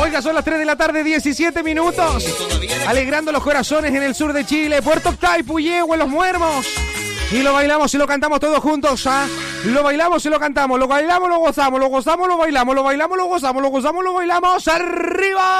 Oiga, son las 3 de la tarde, 17 minutos. Alegrando los corazones en el sur de Chile. Puerto Octay, Puyehue, Los Muermos. Y lo bailamos y lo cantamos todos juntos, ¿ah? Lo bailamos y lo cantamos, lo bailamos, lo gozamos, lo gozamos, lo bailamos, lo bailamos, lo gozamos, lo gozamos, lo bailamos. ¡Arriba!